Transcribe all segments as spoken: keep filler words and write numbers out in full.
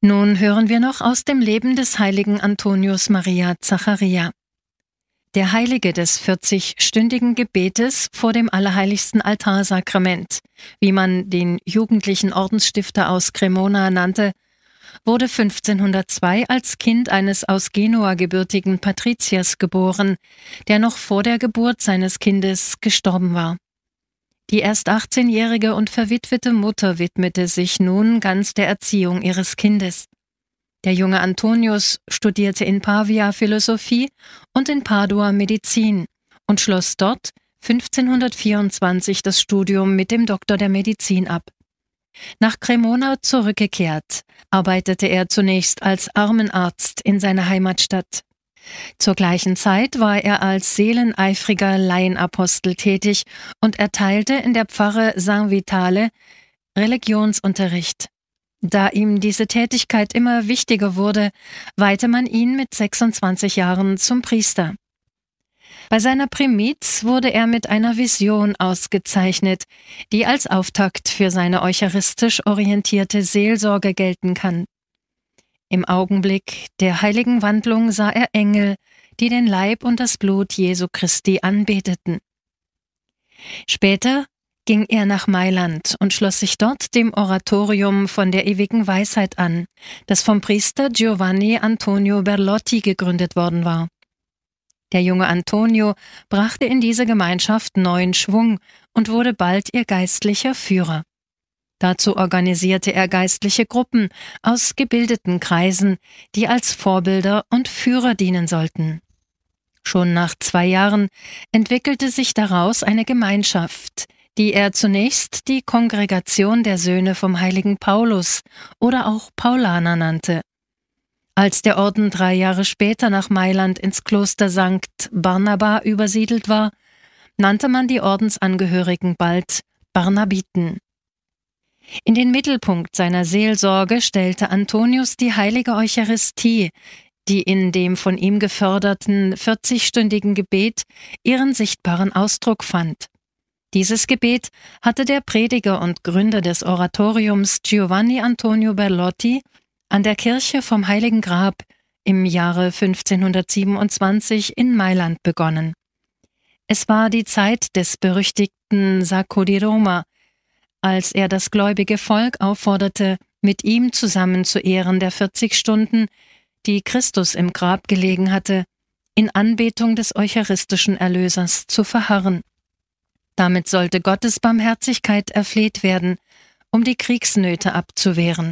Nun hören wir noch aus dem Leben des heiligen Antonius Maria Zacharia. Der Heilige des vierzigstündigen Gebetes vor dem allerheiligsten Altarsakrament, wie man den jugendlichen Ordensstifter aus Cremona nannte, wurde fünfzehnhundertzwei als Kind eines aus Genua gebürtigen Patriziers geboren, der noch vor der Geburt seines Kindes gestorben war. Die erst achtzehnjährige und verwitwete Mutter widmete sich nun ganz der Erziehung ihres Kindes. Der junge Antonius studierte in Pavia Philosophie und in Padua Medizin und schloss dort fünfzehnhundertvierundzwanzig das Studium mit dem Doktor der Medizin ab. Nach Cremona zurückgekehrt, arbeitete er zunächst als Armenarzt in seiner Heimatstadt. Zur gleichen Zeit war er als seeleneifriger Laienapostel tätig und erteilte in der Pfarre San Vitale Religionsunterricht. Da ihm diese Tätigkeit immer wichtiger wurde, weihte man ihn mit sechsundzwanzig Jahren zum Priester. Bei seiner Primiz wurde er mit einer Vision ausgezeichnet, die als Auftakt für seine eucharistisch orientierte Seelsorge gelten kann. Im Augenblick der heiligen Wandlung sah er Engel, die den Leib und das Blut Jesu Christi anbeteten. Später ging er nach Mailand und schloss sich dort dem Oratorium von der ewigen Weisheit an, das vom Priester Giovanni Antonio Berlotti gegründet worden war. Der junge Antonio brachte in diese Gemeinschaft neuen Schwung und wurde bald ihr geistlicher Führer. Dazu organisierte er geistliche Gruppen aus gebildeten Kreisen, die als Vorbilder und Führer dienen sollten. Schon nach zwei Jahren entwickelte sich daraus eine Gemeinschaft, die er zunächst die Kongregation der Söhne vom heiligen Paulus oder auch Paulaner nannte. Als der Orden drei Jahre später nach Mailand ins Kloster Sankt Barnaba übersiedelt war, nannte man die Ordensangehörigen bald Barnabiten. In den Mittelpunkt seiner Seelsorge stellte Antonius die heilige Eucharistie, die in dem von ihm geförderten vierzigstündigen Gebet ihren sichtbaren Ausdruck fand. Dieses Gebet hatte der Prediger und Gründer des Oratoriums Giovanni Antonio Berlotti an der Kirche vom Heiligen Grab im Jahre fünfzehnhundertsiebenundzwanzig in Mailand begonnen. Es war die Zeit des berüchtigten Sacco di Roma, als er das gläubige Volk aufforderte, mit ihm zusammen zu Ehren der vierzig Stunden, die Christus im Grab gelegen hatte, in Anbetung des eucharistischen Erlösers zu verharren. Damit sollte Gottes Barmherzigkeit erfleht werden, um die Kriegsnöte abzuwehren.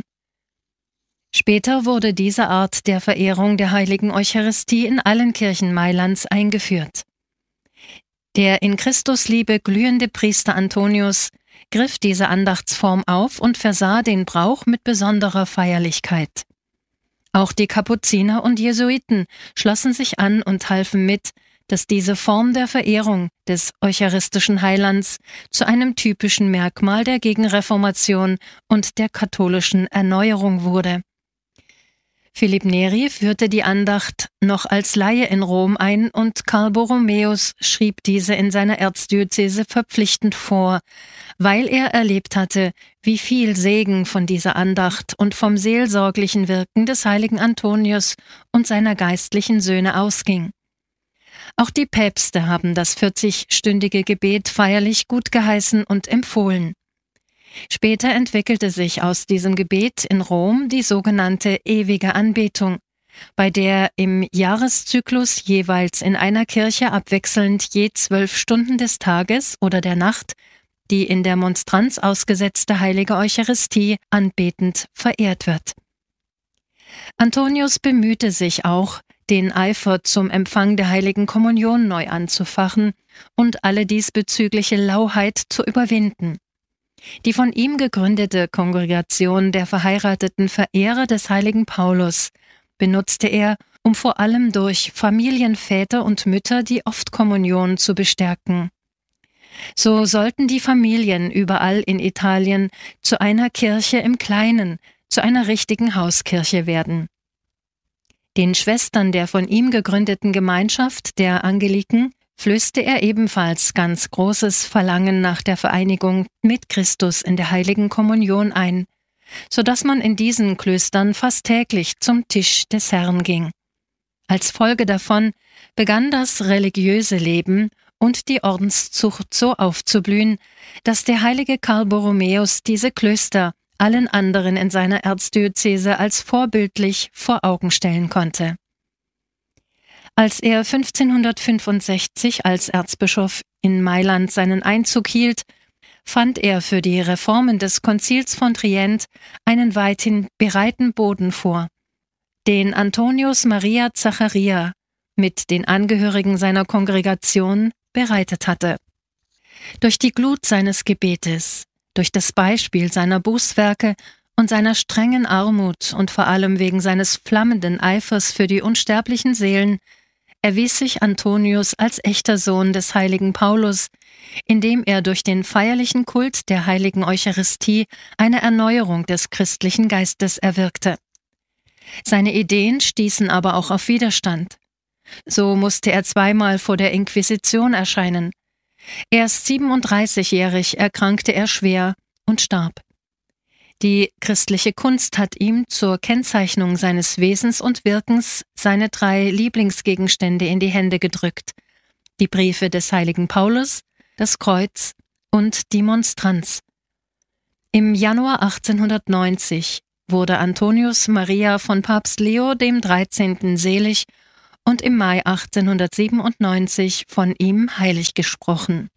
Später wurde diese Art der Verehrung der heiligen Eucharistie in allen Kirchen Mailands eingeführt. Der in Christusliebe glühende Priester Antonius griff diese Andachtsform auf und versah den Brauch mit besonderer Feierlichkeit. Auch die Kapuziner und Jesuiten schlossen sich an und halfen mit, dass diese Form der Verehrung des eucharistischen Heilands zu einem typischen Merkmal der Gegenreformation und der katholischen Erneuerung wurde. Philipp Neri führte die Andacht noch als Laie in Rom ein und Karl Borromäus schrieb diese in seiner Erzdiözese verpflichtend vor, weil er erlebt hatte, wie viel Segen von dieser Andacht und vom seelsorglichen Wirken des heiligen Antonius und seiner geistlichen Söhne ausging. Auch die Päpste haben das vierzigstündige Gebet feierlich gutgeheißen und empfohlen. Später entwickelte sich aus diesem Gebet in Rom die sogenannte ewige Anbetung, bei der im Jahreszyklus jeweils in einer Kirche abwechselnd je zwölf Stunden des Tages oder der Nacht die in der Monstranz ausgesetzte heilige Eucharistie anbetend verehrt wird. Antonius bemühte sich auch, den Eifer zum Empfang der heiligen Kommunion neu anzufachen und alle diesbezügliche Lauheit zu überwinden. Die von ihm gegründete Kongregation der verheirateten Verehrer des heiligen Paulus benutzte er, um vor allem durch Familienväter und Mütter die Oftkommunion zu bestärken. So sollten die Familien überall in Italien zu einer Kirche im Kleinen, zu einer richtigen Hauskirche werden. Den Schwestern der von ihm gegründeten Gemeinschaft der Angeliken flößte er ebenfalls ganz großes Verlangen nach der Vereinigung mit Christus in der heiligen Kommunion ein, so dass man in diesen Klöstern fast täglich zum Tisch des Herrn ging. Als Folge davon begann das religiöse Leben und die Ordenszucht so aufzublühen, dass der heilige Karl Borromäus diese Klöster allen anderen in seiner Erzdiözese als vorbildlich vor Augen stellen konnte. Als er fünfzehnhundertfünfundsechzig als Erzbischof in Mailand seinen Einzug hielt, fand er für die Reformen des Konzils von Trient einen weithin bereiten Boden vor, den Antonius Maria Zacharia mit den Angehörigen seiner Kongregation bereitet hatte. Durch die Glut seines Gebetes, durch das Beispiel seiner Bußwerke und seiner strengen Armut und vor allem wegen seines flammenden Eifers für die unsterblichen Seelen erwies sich Antonius als echter Sohn des heiligen Paulus, indem er durch den feierlichen Kult der heiligen Eucharistie eine Erneuerung des christlichen Geistes erwirkte. Seine Ideen stießen aber auch auf Widerstand. So musste er zweimal vor der Inquisition erscheinen. Erst siebenunddreißigjährig erkrankte er schwer und starb. Die christliche Kunst hat ihm zur Kennzeichnung seines Wesens und Wirkens seine drei Lieblingsgegenstände in die Hände gedrückt: die Briefe des heiligen Paulus, das Kreuz und die Monstranz. Im Januar achtzehnhundertneunzig wurde Antonius Maria von Papst Leo dem dreizehnten selig und im Mai achtzehnhundertsiebenundneunzig von ihm heilig gesprochen.